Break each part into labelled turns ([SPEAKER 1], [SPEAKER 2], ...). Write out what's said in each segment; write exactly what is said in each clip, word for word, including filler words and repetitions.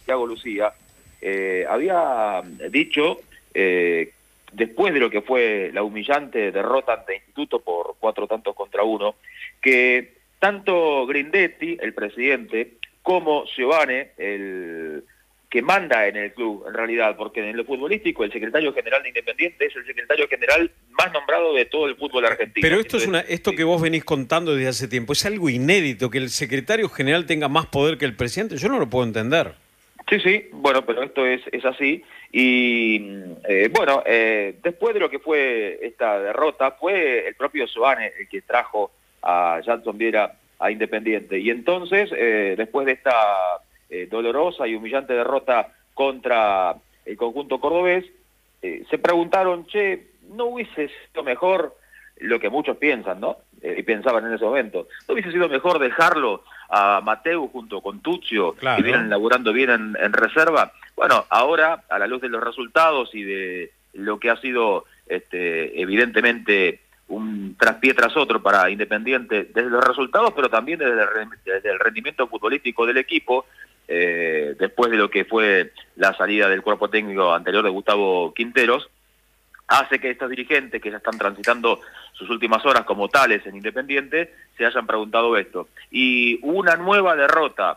[SPEAKER 1] Thiago Lucía, eh, había dicho, eh, después de lo que fue la humillante derrota ante Instituto por cuatro tantos contra uno, que tanto Grindetti, el presidente, como Giovane, el que manda en el club, en realidad, porque en lo futbolístico el secretario general de Independiente es el secretario general más nombrado de todo el fútbol argentino.
[SPEAKER 2] Pero esto es una, esto que vos venís contando desde hace tiempo, es algo inédito, que el secretario general tenga más poder que el presidente, yo no lo puedo entender.
[SPEAKER 1] Sí, sí, bueno, pero esto es, es así, y eh, bueno, eh, después de lo que fue esta derrota, fue el propio Giovane el que trajo a Jackson Viera a Independiente, y entonces, eh, después de esta eh, dolorosa y humillante derrota contra el conjunto cordobés, eh, se preguntaron, che, ¿no hubiese sido mejor lo que muchos piensan, ¿no? Eh, y pensaban en ese momento, ¿no hubiese sido mejor dejarlo a Mateu junto con Tuccio,
[SPEAKER 2] claro,
[SPEAKER 1] que vienen laburando bien en, en reserva? Bueno, ahora, a la luz de los resultados y de lo que ha sido este, evidentemente un traspié tras otro para Independiente, desde los resultados, pero también desde el, desde el rendimiento futbolístico del equipo, eh, después de lo que fue la salida del cuerpo técnico anterior de Gustavo Quinteros, hace que estos dirigentes que ya están transitando sus últimas horas como tales en Independiente se hayan preguntado esto. Y una nueva derrota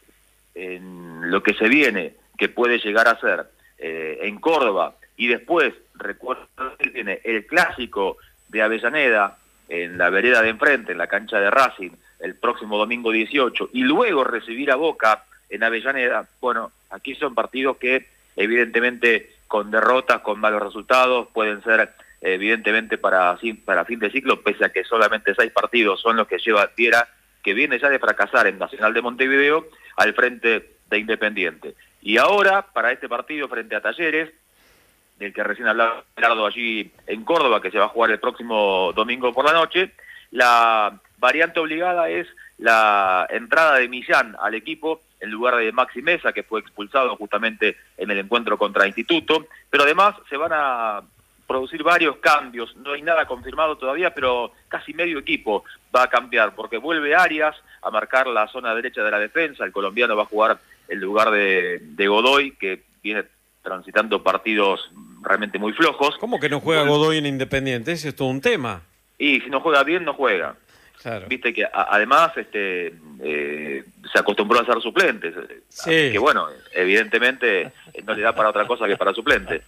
[SPEAKER 1] en lo que se viene, que puede llegar a ser eh, en Córdoba, y después, recuerdo que viene el clásico de Avellaneda en la vereda de enfrente, en la cancha de Racing, el próximo domingo dieciocho, y luego recibir a Boca en Avellaneda. Bueno, aquí son partidos que evidentemente con derrotas, con malos resultados, pueden ser evidentemente para, para fin de ciclo, pese a que solamente seis partidos son los que lleva Viera, que viene ya de fracasar en Nacional de Montevideo, al frente de Independiente. Y ahora, para este partido frente a Talleres, del que recién hablaba Gerardo allí en Córdoba, que se va a jugar el próximo domingo por la noche, la variante obligada es la entrada de Millán al equipo en lugar de Maxi Mesa, que fue expulsado justamente en el encuentro contra Instituto, pero además se van a producir varios cambios, no hay nada confirmado todavía, pero casi medio equipo va a cambiar, porque vuelve Arias a marcar la zona derecha de la defensa, el colombiano va a jugar en lugar de, de Godoy, que viene transitando partidos realmente muy flojos.
[SPEAKER 2] ¿Cómo que no juega Godoy en Independiente? Ese es todo un tema.
[SPEAKER 1] Y si no juega bien, no juega.
[SPEAKER 2] Claro.
[SPEAKER 1] Viste que a, además este eh, se acostumbró a ser suplentes.
[SPEAKER 2] Sí.
[SPEAKER 1] Así que bueno, evidentemente no le da para otra cosa que para suplente.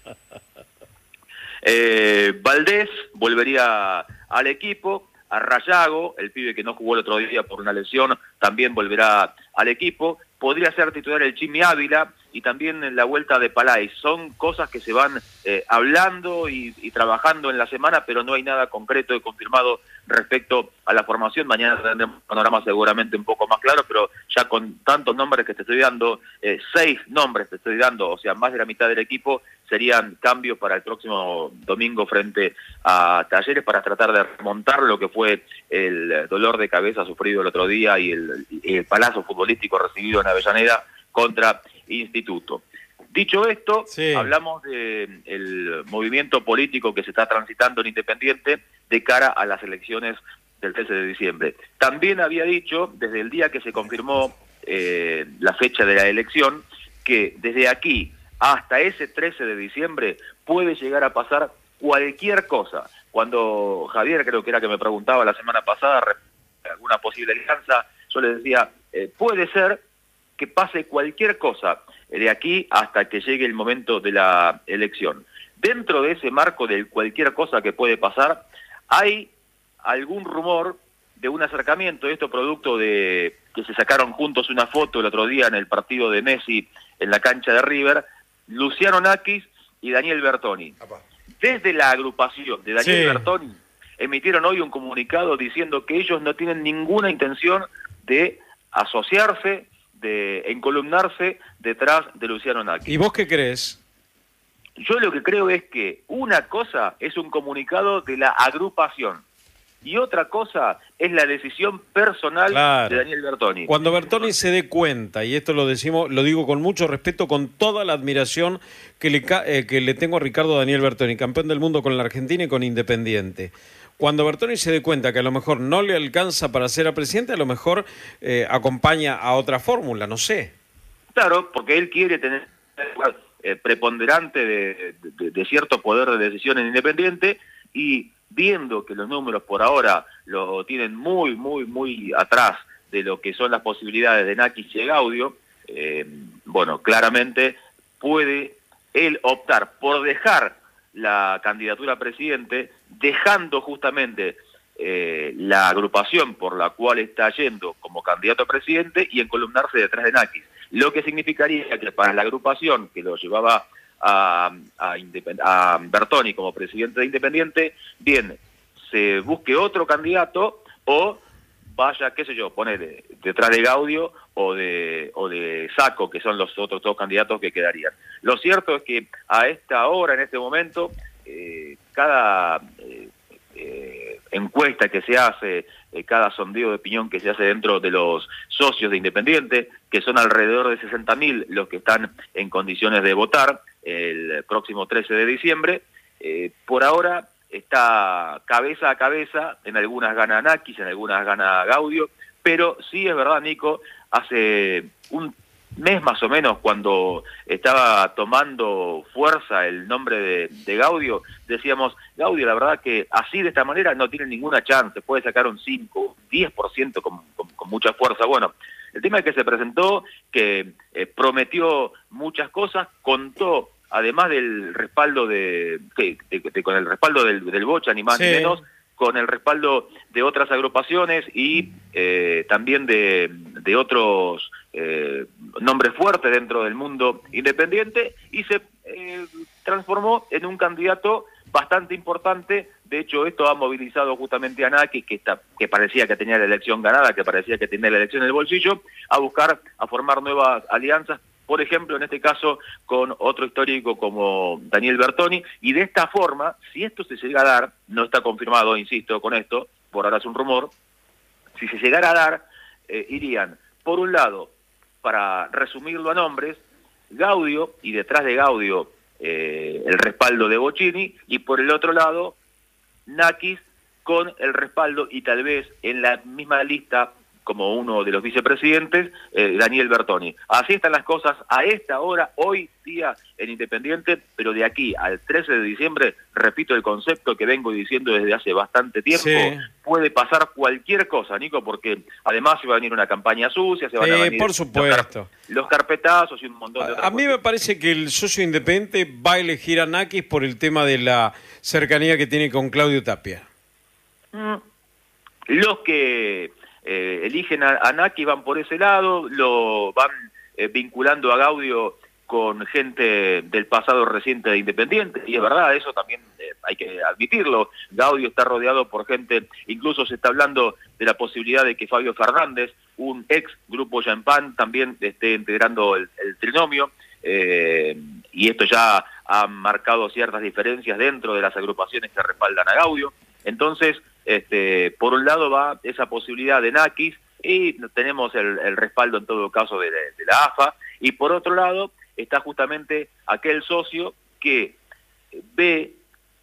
[SPEAKER 1] Eh, Valdés volvería al equipo, a Rayago, el pibe que no jugó el otro día por una lesión, también volverá al equipo. Podría ser titular el Chimi Ávila y también en la vuelta de Palais. Son cosas que se van eh, hablando y, y trabajando en la semana, pero no hay nada concreto y confirmado respecto a la formación. Mañana tendremos un panorama seguramente un poco más claro, pero ya con tantos nombres que te estoy dando, eh, seis nombres te estoy dando, o sea, más de la mitad del equipo, serían cambios para el próximo domingo frente a Talleres para tratar de remontar lo que fue el dolor de cabeza sufrido el otro día y el, y el palazo futbolístico recibido en Avellaneda contra Instituto. Dicho esto, sí, hablamos del movimiento político que se está transitando en Independiente de cara a las elecciones del trece de diciembre. También había dicho, desde el día que se confirmó eh, la fecha de la elección, que desde aquí hasta ese trece de diciembre puede llegar a pasar cualquier cosa. Cuando Javier, creo que era que me preguntaba la semana pasada alguna posible alianza, yo le decía, eh, puede ser que pase cualquier cosa de aquí hasta que llegue el momento de la elección. Dentro de ese marco de cualquier cosa que puede pasar, hay algún rumor de un acercamiento, esto producto de que se sacaron juntos una foto el otro día en el partido de Messi en la cancha de River, Luciano Nakis y Daniel Bertoni. Desde la agrupación de Daniel sí. Bertoni emitieron hoy un comunicado diciendo que ellos no tienen ninguna intención de asociarse, de encolumnarse detrás de Luciano Nakis.
[SPEAKER 2] ¿Y vos qué crees?
[SPEAKER 1] Yo lo que creo es que una cosa es un comunicado de la agrupación y otra cosa es la decisión personal claro. de Daniel Bertoni.
[SPEAKER 2] Cuando Bertoni se dé cuenta, y esto lo decimos, lo digo con mucho respeto, con toda la admiración que le, eh, que le tengo a Ricardo Daniel Bertoni, campeón del mundo con la Argentina y con Independiente. Cuando Bertoni se dé cuenta que a lo mejor no le alcanza para ser a presidente, a lo mejor eh, acompaña a otra fórmula, no sé.
[SPEAKER 1] Claro, porque él quiere tener eh, preponderante de, de, de cierto poder de decisión en Independiente, y viendo que los números por ahora lo tienen muy, muy, muy atrás de lo que son las posibilidades de Nakis y Gaudio, eh, bueno, claramente puede él optar por dejar la candidatura a presidente, dejando justamente eh, la agrupación por la cual está yendo como candidato a presidente y encolumnarse detrás de Nakis. Lo que significaría que para la agrupación que lo llevaba a, a, a Bertoni como presidente de Independiente, bien, se busque otro candidato o vaya, qué sé yo, ponele, detrás de Gaudio o de, o de Sacco, que son los otros dos candidatos que quedarían. Lo cierto es que a esta hora, en este momento, eh, cada eh, eh, encuesta que se hace, eh, cada sondeo de opinión que se hace dentro de los socios de Independiente, que son alrededor de sesenta mil los que están en condiciones de votar el próximo trece de diciembre, eh, por ahora está cabeza a cabeza, en algunas gana Nakis, en algunas gana Gaudio, pero sí es verdad, Nico, hace un mes más o menos, cuando estaba tomando fuerza el nombre de, de Gaudio, decíamos, Gaudio la verdad que así de esta manera no tiene ninguna chance, puede sacar un cinco, diez por ciento con, con, con mucha fuerza. Bueno, el tema es que se presentó, que eh, prometió muchas cosas, contó además del respaldo de, de, de, de con el respaldo del, del Bocha, ni más sí. ni menos, con el respaldo de otras agrupaciones y eh, también de, de otros eh, nombres fuertes dentro del mundo independiente, y se eh, transformó en un candidato bastante importante. De hecho, esto ha movilizado justamente a Nakis, que, está, que parecía que tenía la elección ganada, que parecía que tenía la elección en el bolsillo, a buscar, a formar nuevas alianzas, por ejemplo, en este caso, con otro histórico como Daniel Bertoni, y de esta forma, si esto se llega a dar, no está confirmado, insisto con esto, por ahora es un rumor, si se llegara a dar, eh, irían, por un lado, para resumirlo a nombres, Gaudio, y detrás de Gaudio eh, el respaldo de Bocchini, y por el otro lado, Nakis con el respaldo, y tal vez en la misma lista, como uno de los vicepresidentes, eh, Daniel Bertoni. Así están las cosas a esta hora, hoy día en Independiente, pero de aquí al trece de diciembre, repito el concepto que vengo diciendo desde hace bastante tiempo, sí. Puede pasar cualquier cosa, Nico, porque además se va a venir una campaña sucia, se van
[SPEAKER 2] sí,
[SPEAKER 1] a venir
[SPEAKER 2] por supuesto.
[SPEAKER 1] Los, car los carpetazos y un montón de otras
[SPEAKER 2] A, a mí me parece que el socio independiente va a elegir a Nakis por el tema de la cercanía que tiene con Claudio Tapia.
[SPEAKER 1] Mm. Los que Eh, eligen a, a Nakis van por ese lado, lo van eh, vinculando a Gaudio con gente del pasado reciente de Independiente, y es verdad, eso también eh, hay que admitirlo. Gaudio está rodeado por gente, incluso se está hablando de la posibilidad de que Fabio Fernández, un ex Grupo Champán, también esté integrando el, el trinomio, eh, y esto ya ha marcado ciertas diferencias dentro de las agrupaciones que respaldan a Gaudio. Entonces, este, por un lado va esa posibilidad de Nakis, y tenemos el, el respaldo en todo caso de, de, de la A F A, y por otro lado está justamente aquel socio que ve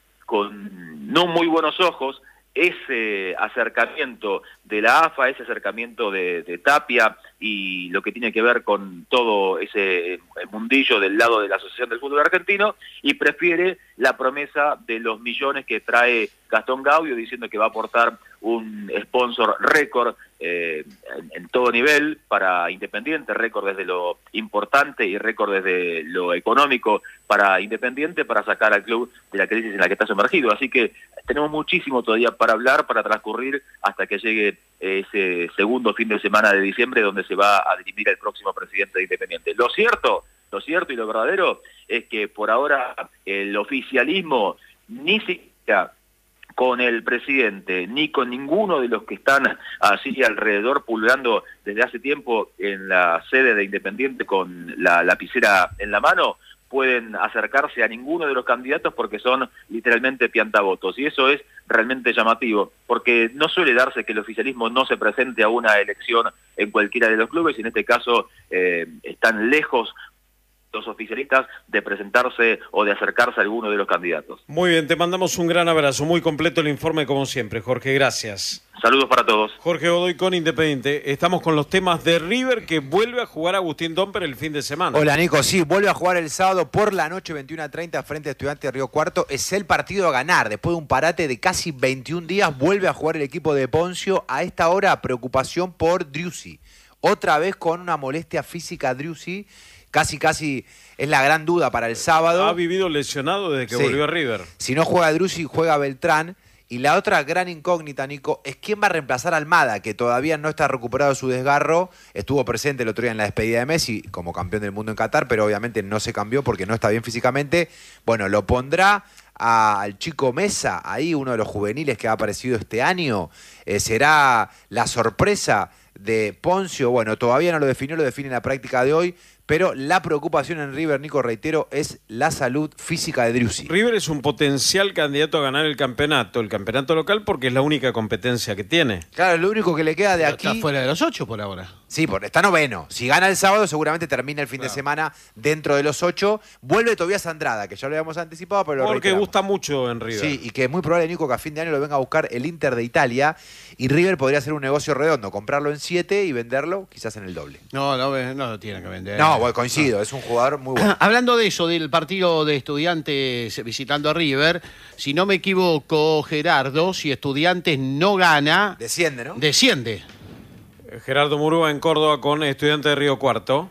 [SPEAKER 1] con no muy buenos ojos ese acercamiento de la A F A, ese acercamiento de, de Tapia y lo que tiene que ver con todo ese mundillo del lado de la Asociación del Fútbol Argentino, y prefiere la promesa de los millones que trae Gastón Gaudio, diciendo que va a aportar un sponsor récord eh, en, en todo nivel para Independiente, récord desde lo importante y récord desde lo económico para Independiente, para sacar al club de la crisis en la que está sumergido. Así que tenemos muchísimo todavía para hablar, para transcurrir hasta que llegue ese segundo fin de semana de diciembre, donde se va a dirimir el próximo presidente de Independiente. Lo cierto, lo cierto y lo verdadero es que por ahora el oficialismo ni siquiera con el presidente, ni con ninguno de los que están así alrededor pululando desde hace tiempo en la sede de Independiente con la lapicera en la mano, pueden acercarse a ninguno de los candidatos porque son literalmente piantavotos. Y eso es realmente llamativo, porque no suele darse que el oficialismo no se presente a una elección en cualquiera de los clubes, y en este caso eh, están lejos los oficialistas de presentarse o de acercarse a alguno de los candidatos.
[SPEAKER 2] Muy bien, te mandamos un gran abrazo, muy completo el informe como siempre, Jorge, gracias.
[SPEAKER 1] Saludos para todos.
[SPEAKER 2] Jorge Godoy con Independiente. Estamos con los temas de River, que vuelve a jugar Agustín Domper el fin de semana.
[SPEAKER 3] Hola, Nico. Sí, vuelve a jugar el sábado por la noche, veintiuna a treinta, frente a Estudiantes de Río Cuarto. Es el partido a ganar. Después de un parate de casi veintiún días, vuelve a jugar el equipo de Poncio. A esta hora, preocupación por Driussi. Otra vez con una molestia física Driussi. Casi, casi es la gran duda para el sábado.
[SPEAKER 2] Ha vivido lesionado desde que
[SPEAKER 3] sí.
[SPEAKER 2] volvió a River.
[SPEAKER 3] Si no juega Driussi, juega Beltrán. Y la otra gran incógnita, Nico, es quién va a reemplazar a Almada, que todavía no está recuperado de su desgarro. Estuvo presente el otro día en la despedida de Messi como campeón del mundo en Qatar, pero obviamente no se cambió porque no está bien físicamente. Bueno, lo pondrá a, al chico Mesa, ahí uno de los juveniles que ha aparecido este año. Eh, será la sorpresa de Poncio. Bueno, todavía no lo definió, lo define en la práctica de hoy. Pero la preocupación en River, Nico, reitero, es la salud física de Driussi.
[SPEAKER 2] River es un potencial candidato a ganar el campeonato, el campeonato local, porque es la única competencia que tiene.
[SPEAKER 3] Claro, lo único que le queda de
[SPEAKER 4] Pero
[SPEAKER 3] aquí...
[SPEAKER 4] está fuera de los ocho por ahora.
[SPEAKER 3] Sí, porque está noveno. Si gana el sábado, seguramente termina el fin claro. de semana dentro de los ocho. Vuelve Tobías Andrada, que ya lo habíamos anticipado, pero lo
[SPEAKER 2] Porque
[SPEAKER 3] reiteramos.
[SPEAKER 2] gusta mucho en River.
[SPEAKER 3] Sí, y que es muy probable, Nico, que a fin de año lo venga a buscar el Inter de Italia. Y River podría hacer un negocio redondo, comprarlo en siete y venderlo quizás en el doble.
[SPEAKER 4] No, no, no lo tiene que vender.
[SPEAKER 3] No, bueno, coincido, no. Es un jugador muy bueno.
[SPEAKER 4] Hablando de eso, del partido de Estudiantes visitando a River, si no me equivoco, Gerardo, si Estudiantes no gana...
[SPEAKER 3] Desciende, ¿no?
[SPEAKER 4] Desciende.
[SPEAKER 2] Gerardo Murúa en Córdoba con Estudiantes de Río Cuarto.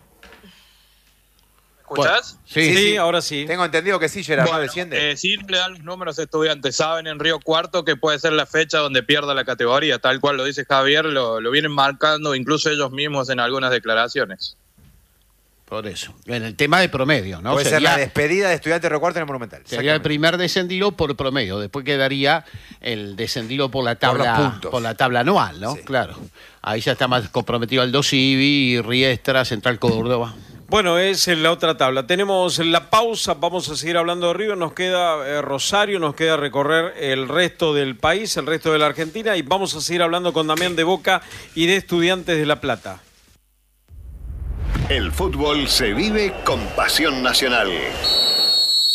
[SPEAKER 5] ¿Escuchás?
[SPEAKER 2] Sí, sí, sí, ahora sí.
[SPEAKER 3] Tengo entendido que sí, Gerardo,
[SPEAKER 5] bueno,
[SPEAKER 3] desciende.
[SPEAKER 5] Eh, sí, le dan los números a Estudiantes. Saben en Río Cuarto que puede ser la fecha donde pierda la categoría, tal cual lo dice Javier, lo, lo vienen marcando incluso ellos mismos en algunas declaraciones.
[SPEAKER 4] Por eso. En el tema de promedio, ¿no?
[SPEAKER 3] Puede
[SPEAKER 4] sería,
[SPEAKER 3] ser la despedida de Estudiantes de Río Cuarto en el Monumental.
[SPEAKER 4] Sería el primer descendido por promedio. Después quedaría el descendido por la tabla,
[SPEAKER 3] por, los puntos.
[SPEAKER 4] por la tabla anual, ¿no?
[SPEAKER 3] Sí.
[SPEAKER 4] Claro. Ahí ya está más comprometido Aldo Civi, Riestra, Central Córdoba.
[SPEAKER 2] Bueno, es en la otra tabla. Tenemos la pausa, vamos a seguir hablando de River. Nos queda eh, Rosario, nos queda recorrer el resto del país, el resto de la Argentina, y vamos a seguir hablando con Damián de Boca y de Estudiantes de La Plata.
[SPEAKER 6] El fútbol se vive con pasión nacional.